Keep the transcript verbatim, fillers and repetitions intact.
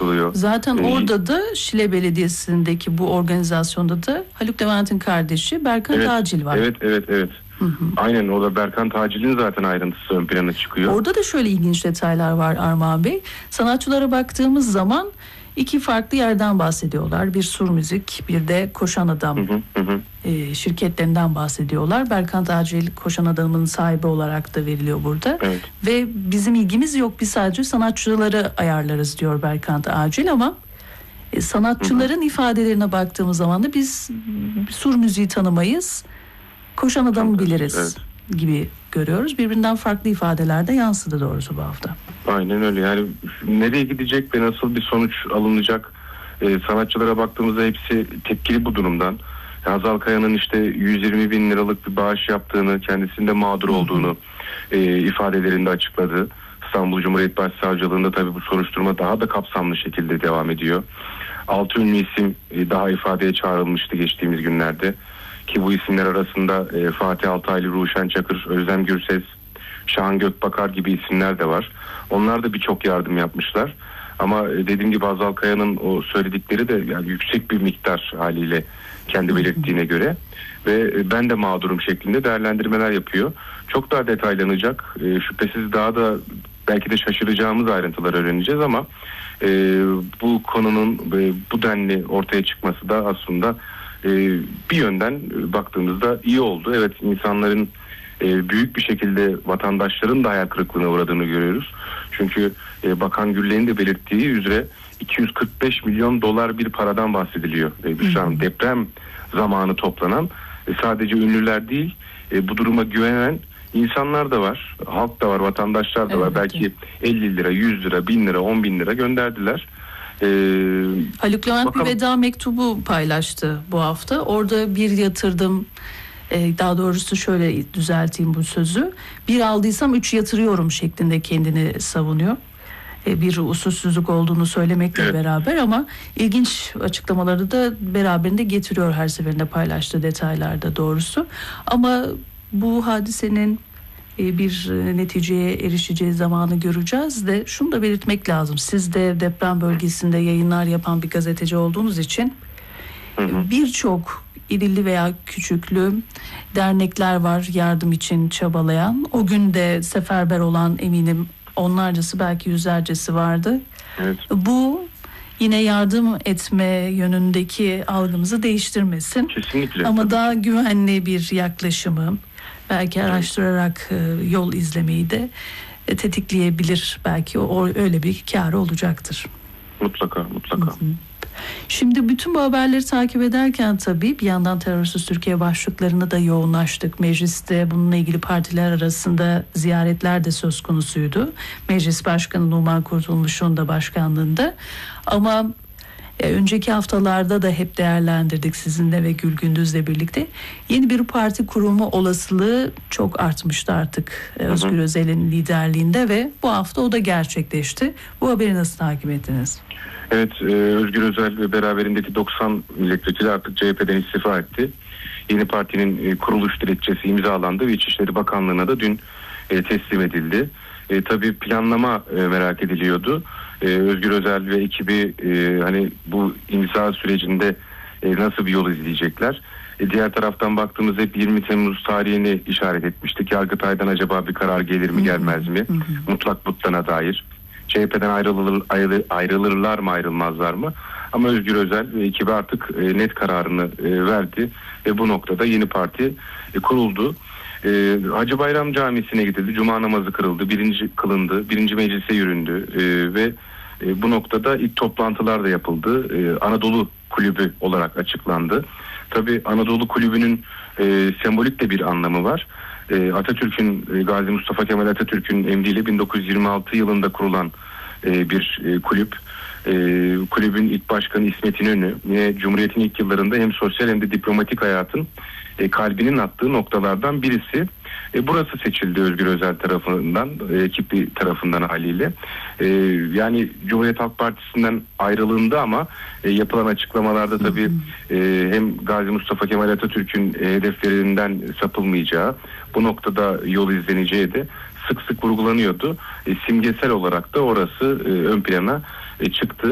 yapılıyor. Zaten Ee, orada da Şile Belediyesi'ndeki bu organizasyonda da Haluk Levent'in kardeşi Berkan evet, Tacil var. Evet, evet, evet. Hı hı. Aynen, orada Berkan Tacil'in zaten ayrıntısı ön plana çıkıyor. Orada da şöyle ilginç detaylar var Armağan Bey. Sanatçılara baktığımız zaman iki farklı yerden bahsediyorlar. Bir Sur Müzik, bir de Koşan Adam hı hı, hı. E, şirketlerinden bahsediyorlar. Berkan Tacil Koşan Adam'ın sahibi olarak da veriliyor burada. Evet. Ve bizim ilgimiz yok, biz sadece sanatçıları ayarlarız diyor Berkan Tacil, ama e, sanatçıların hı hı. ifadelerine baktığımız zaman da biz Sur Müziği tanımayız, Koşan Adam'ı biliriz evet. gibi görüyoruz. Birbirinden farklı ifadelerde yansıdı doğrusu bu hafta. Aynen öyle. Yani nereye gidecek ve nasıl bir sonuç alınacak? Ee, sanatçılara baktığımızda hepsi tepkili bu durumdan. Hazal Kaya'nın işte yüz yirmi bin liralık bir bağış yaptığını, kendisinde mağdur olduğunu e, ifadelerinde açıkladı. İstanbul Cumhuriyet Başsavcılığında tabii bu soruşturma daha da kapsamlı şekilde devam ediyor. Altı ünlü isim e, daha ifadeye çağrılmıştı geçtiğimiz günlerde. Ki bu isimler arasında e, Fatih Altaylı, Ruşen Çakır, Özlem Gürses, Şahan Gökbakar gibi isimler de var. Onlar da birçok yardım yapmışlar. Ama e, dediğim gibi Hazal Kaya'nın o söyledikleri de yani yüksek bir miktar haliyle kendi belirttiğine göre. Ve e, ben de mağdurum şeklinde değerlendirmeler yapıyor. Çok daha detaylanacak. E, şüphesiz daha da belki de şaşıracağımız ayrıntılar öğreneceğiz ama e, bu konunun e, bu denli ortaya çıkması da aslında Ee, bir yönden baktığımızda iyi oldu. Evet, insanların e, büyük bir şekilde vatandaşların da hayal kırıklığına uğradığını görüyoruz. Çünkü e, Bakan Güllen'in de belirttiği üzere iki yüz kırk beş milyon dolar bir paradan bahsediliyor. E, şu an deprem zamanı toplanan e, sadece ünlüler değil, e, bu duruma güvenen insanlar da var. Halk da var, vatandaşlar da evet, var. Belki elli lira, yüz lira, bin lira, on bin lira gönderdiler. Ee, Haluk Levent bakalım. Bir veda mektubu paylaştı bu hafta. Orada bir yatırdım, e, daha doğrusu şöyle düzelteyim bu sözü. Bir aldıysam üç yatırıyorum şeklinde kendini savunuyor. E, bir usulsüzlük olduğunu söylemekle evet. beraber ama ilginç açıklamaları da beraberinde getiriyor her seferinde paylaştığı detaylarda doğrusu. Ama bu hadisenin bir neticeye erişeceği zamanı göreceğiz de şunu da belirtmek lazım. Siz de deprem bölgesinde yayınlar yapan bir gazeteci olduğunuz için birçok irili veya küçüklü dernekler var yardım için çabalayan. O gün de seferber olan eminim onlarcası, belki yüzlercesi vardı. Evet. Bu yine yardım etme yönündeki algımızı değiştirmesin. Kesinlikle. Ama daha güvenli bir yaklaşımı, belki araştırarak e, yol izlemeyi de e, tetikleyebilir. Belki o öyle bir kârı olacaktır. Mutlaka, mutlaka. Hı hı. Şimdi bütün bu haberleri takip ederken tabii bir yandan terörsüz Türkiye başlıklarına da yoğunlaştık. Mecliste bununla ilgili partiler arasında ziyaretler de söz konusuydu. Meclis Başkanı Numan Kurtulmuş'un da başkanlığında. Ama E, önceki haftalarda da hep değerlendirdik sizinle ve Gül Gündüz'le birlikte. Yeni bir parti kurumu olasılığı çok artmıştı artık e, Özgür Özel'in liderliğinde ve bu hafta o da gerçekleşti. Bu haberi nasıl takip ettiniz? Evet, e, Özgür Özel ve beraberindeki doksan milletvekili artık C H P'den istifa etti. Yeni partinin e, kuruluş dilekçesi imzalandı ve İçişleri Bakanlığı'na da dün e, teslim edildi. E, tabii planlama e, merak ediliyordu. Ee, Özgür Özel ve ekibi e, hani bu imza sürecinde e, nasıl bir yol izleyecekler? E, diğer taraftan baktığımızda hep yirmi Temmuz tarihini işaret etmiştik. Yargıtay'dan acaba bir karar gelir mi gelmez mi? Hı hı. Mutlak butlana dair. C H P'den ayrılır, ayrılır, ayrılırlar mı ayrılmazlar mı? Ama Özgür Özel ve ekibi artık e, net kararını e, verdi. Ve bu noktada yeni parti e, kuruldu. Ee, Hacı Bayram Camisi'ne gidildi. Cuma namazı kırıldı. Birinci kılındı. Birinci meclise yüründü. Ee, ve e, bu noktada ilk toplantılar da yapıldı. Ee, Anadolu Kulübü olarak açıklandı. Tabii Anadolu Kulübü'nün e, sembolik de bir anlamı var. E, Atatürk'ün, e, Gazi Mustafa Kemal Atatürk'ün emriyle bin dokuz yüz yirmi altı yılında kurulan e, bir e, kulüp. E, kulübün ilk başkanı İsmet İnönü yine Cumhuriyet'in ilk yıllarında hem sosyal hem de diplomatik hayatın E, kalbinin attığı noktalardan birisi. E, burası seçildi Özgür Özel tarafından, e, ekibi tarafından haliyle. E, yani Cumhuriyet Halk Partisi'nden ayrılığında ama e, yapılan açıklamalarda tabii e, hem Gazi Mustafa Kemal Atatürk'ün e, hedeflerinden sapılmayacağı, bu noktada yol izleneceği de sık sık vurgulanıyordu. E, simgesel olarak da orası e, ön plana e, çıktı.